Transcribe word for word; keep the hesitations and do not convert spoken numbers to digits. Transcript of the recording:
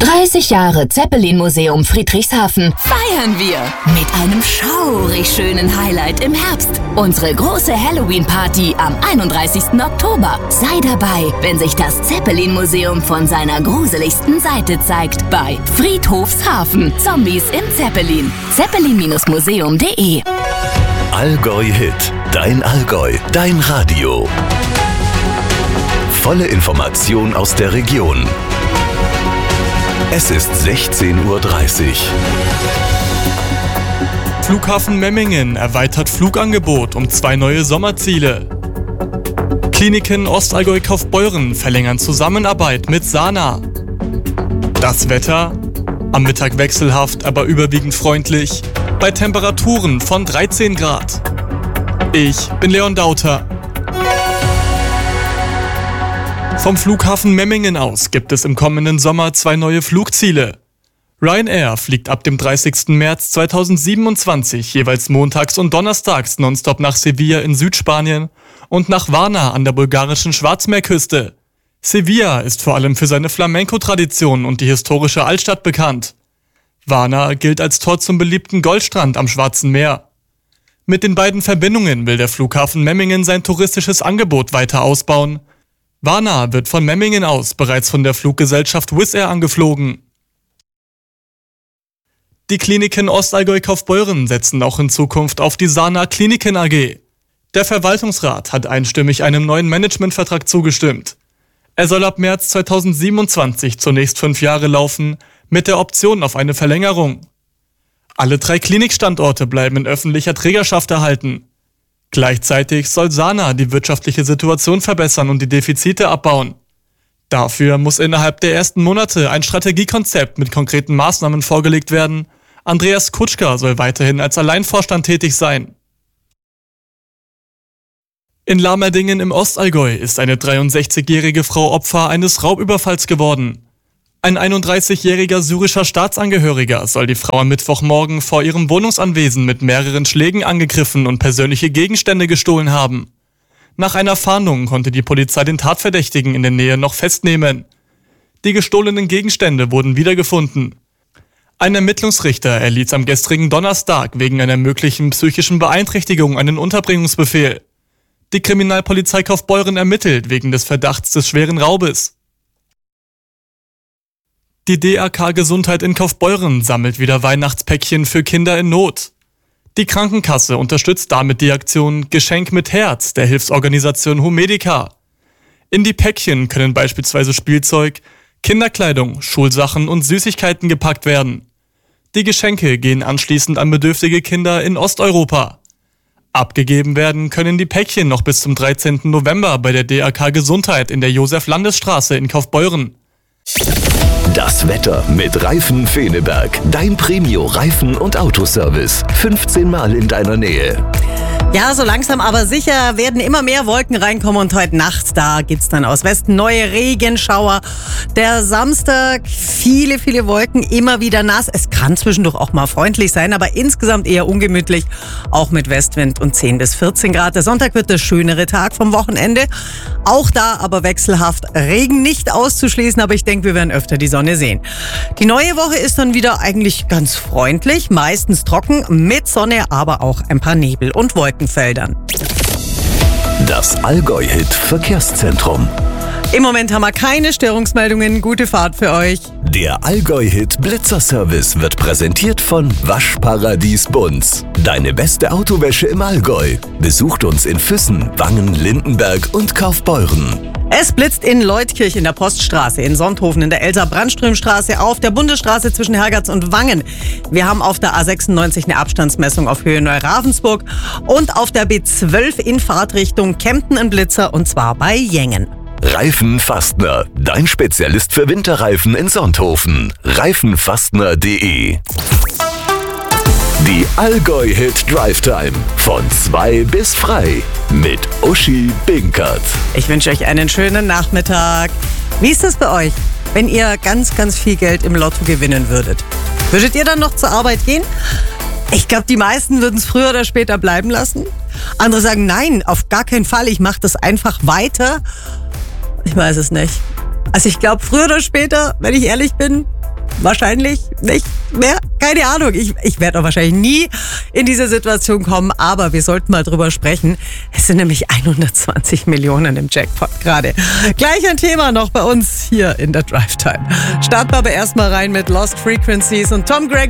dreißig Jahre Zeppelin-Museum Friedrichshafen feiern wir mit einem schaurig schönen Highlight im Herbst. Unsere große Halloween-Party am einunddreißigsten Oktober. Sei dabei, wenn sich das Zeppelin-Museum von seiner gruseligsten Seite zeigt bei Friedhofshafen. Zombies im Zeppelin. zeppelin Museum punkt de Allgäu-Hit. Dein Allgäu. Dein Radio. Volle Information aus der Region. Es ist sechzehn Uhr dreißig. Flughafen Memmingen erweitert Flugangebot um zwei neue Sommerziele. Kliniken Ostallgäu-Kaufbeuren verlängern Zusammenarbeit mit Sana. Das Wetter? Am Mittag wechselhaft, aber überwiegend freundlich. Bei Temperaturen von dreizehn Grad. Ich bin Leon Dauter. Vom Flughafen Memmingen aus gibt es im kommenden Sommer zwei neue Flugziele. Ryanair fliegt ab dem dreißigsten März zweitausendsiebenundzwanzig jeweils montags und donnerstags nonstop nach Sevilla in Südspanien und nach Varna an der bulgarischen Schwarzmeerküste. Sevilla ist vor allem für seine Flamenco-Tradition und die historische Altstadt bekannt. Varna gilt als Tor zum beliebten Goldstrand am Schwarzen Meer. Mit den beiden Verbindungen will der Flughafen Memmingen sein touristisches Angebot weiter ausbauen. Varna wird von Memmingen aus bereits von der Fluggesellschaft Wizz Air angeflogen. Die Kliniken Ostallgäu-Kaufbeuren setzen auch in Zukunft auf die Sana Kliniken A G. Der Verwaltungsrat hat einstimmig einem neuen Managementvertrag zugestimmt. Er soll ab März zweitausendsiebenundzwanzig zunächst fünf Jahre laufen, mit der Option auf eine Verlängerung. Alle drei Klinikstandorte bleiben in öffentlicher Trägerschaft erhalten. Gleichzeitig soll Sana die wirtschaftliche Situation verbessern und die Defizite abbauen. Dafür muss innerhalb der ersten Monate ein Strategiekonzept mit konkreten Maßnahmen vorgelegt werden. Andreas Kutschka soll weiterhin als Alleinvorstand tätig sein. In Lamerdingen im Ostallgäu ist eine dreiundsechzigjährige Frau Opfer eines Raubüberfalls geworden. Ein einunddreißigjähriger syrischer Staatsangehöriger soll die Frau am Mittwochmorgen vor ihrem Wohnungsanwesen mit mehreren Schlägen angegriffen und persönliche Gegenstände gestohlen haben. Nach einer Fahndung konnte die Polizei den Tatverdächtigen in der Nähe noch festnehmen. Die gestohlenen Gegenstände wurden wiedergefunden. Ein Ermittlungsrichter erließ am gestrigen Donnerstag wegen einer möglichen psychischen Beeinträchtigung einen Unterbringungsbefehl. Die Kriminalpolizei Kaufbeuren ermittelt wegen des Verdachts des schweren Raubes. Die D A K Gesundheit in Kaufbeuren sammelt wieder Weihnachtspäckchen für Kinder in Not. Die Krankenkasse unterstützt damit die Aktion Geschenk mit Herz der Hilfsorganisation Humedica. In die Päckchen können beispielsweise Spielzeug, Kinderkleidung, Schulsachen und Süßigkeiten gepackt werden. Die Geschenke gehen anschließend an bedürftige Kinder in Osteuropa. Abgegeben werden können die Päckchen noch bis zum dreizehnten November bei der D A K Gesundheit in der Josef-Landes-Straße in Kaufbeuren. Das Wetter mit Reifen Feneberg. Dein Premio-Reifen- und Autoservice. fünfzehn Mal in deiner Nähe. Ja, so langsam aber sicher werden immer mehr Wolken reinkommen und heute Nacht, da gibt's dann aus Westen neue Regenschauer. Der Samstag, viele, viele Wolken, immer wieder nass. Es kann zwischendurch auch mal freundlich sein, aber insgesamt eher ungemütlich, auch mit Westwind und zehn bis vierzehn Grad. Der Sonntag wird der schönere Tag vom Wochenende. Auch da aber wechselhaft, Regen nicht auszuschließen, aber ich denke, wir werden öfter die Sonne sehen. Die neue Woche ist dann wieder eigentlich ganz freundlich, meistens trocken, mit Sonne, aber auch ein paar Nebel- und Wolkenfeldern. Das Allgäu-Hit Verkehrszentrum. Im Moment haben wir keine Störungsmeldungen. Gute Fahrt für euch. Der Allgäu-Hit Blitzerservice wird präsentiert von Waschparadies Bunz. Deine beste Autowäsche im Allgäu. Besucht uns in Füssen, Wangen, Lindenberg und Kaufbeuren. Es blitzt in Leutkirch in der Poststraße, in Sonthofen in der Elsa-Brandström-Straße, auf der Bundesstraße zwischen Hergatz und Wangen. Wir haben auf der A sechsundneunzig eine Abstandsmessung auf Höhe Neu-Ravensburg und auf der B zwölf in Fahrtrichtung Kempten ein Blitzer und zwar bei Jengen. Reifen Fastner, dein Spezialist für Winterreifen in Sonthofen. reifenfastner punkt de. Die Allgäu-Hit Drive Time von zwei bis frei mit Uschi Binkert. Ich wünsche euch einen schönen Nachmittag. Wie ist das bei euch, wenn ihr ganz, ganz viel Geld im Lotto gewinnen würdet? Würdet ihr dann noch zur Arbeit gehen? Ich glaube, die meisten würden es früher oder später bleiben lassen. Andere sagen, nein, auf gar keinen Fall, ich mache das einfach weiter. Ich weiß es nicht. Also ich glaube, früher oder später, wenn ich ehrlich bin, wahrscheinlich nicht mehr. Keine Ahnung. Ich, ich werde auch wahrscheinlich nie in diese Situation kommen, aber wir sollten mal drüber sprechen. Es sind nämlich hundertzwanzig Millionen im Jackpot gerade. Gleich ein Thema noch bei uns hier in der Drive Time. Starten wir aber erstmal rein mit Lost Frequencies und Tom Gregor.